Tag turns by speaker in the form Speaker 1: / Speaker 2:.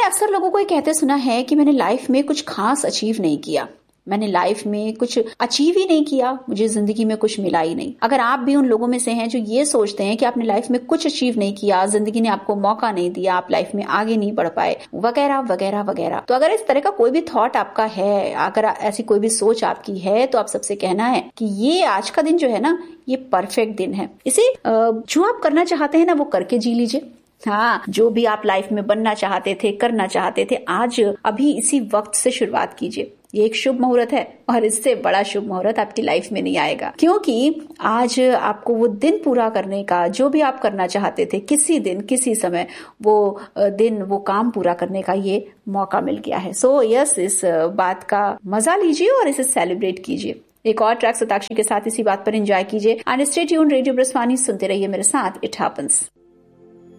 Speaker 1: अक्सर लोगों को ये कहते सुना है कि मैंने लाइफ में कुछ खास अचीव नहीं किया, मैंने लाइफ में कुछ अचीव ही नहीं किया, मुझे जिंदगी में कुछ मिला ही नहीं। अगर आप भी उन लोगों में से हैं जो ये सोचते हैं कि आपने लाइफ में कुछ अचीव नहीं किया, जिंदगी ने आपको मौका नहीं दिया, आप लाइफ में आगे नहीं बढ़ पाए, वगैरह वगैरह वगैरह, तो अगर इस तरह का कोई भी थॉट आपका है, अगर ऐसी कोई भी सोच आपकी है, तो आप सबसे कहना है कि ये आज का दिन जो है ना, ये परफेक्ट दिन है। इसे जो आप करना चाहते हैं ना, वो करके जी लीजिए। हाँ, जो भी आप लाइफ में बनना चाहते थे, करना चाहते थे, आज अभी इसी वक्त से शुरुआत कीजिए। ये एक शुभ मुहूर्त है और इससे बड़ा शुभ मुहूर्त आपकी लाइफ में नहीं आएगा, क्योंकि आज आपको वो दिन पूरा करने का, जो भी आप करना चाहते थे, किसी दिन किसी समय वो दिन वो काम पूरा करने का ये मौका मिल गया है। सो यस, इस बात का मजा लीजिए और इसे सेलिब्रेट कीजिए। एक और ट्रैक सताक्षी के साथ इसी बात पर एंजॉय कीजिए। एंड स्टे ट्यून्ड, रेडियो ब्रस्वानी सुनते रहिए मेरे साथ, इट हैपेंस।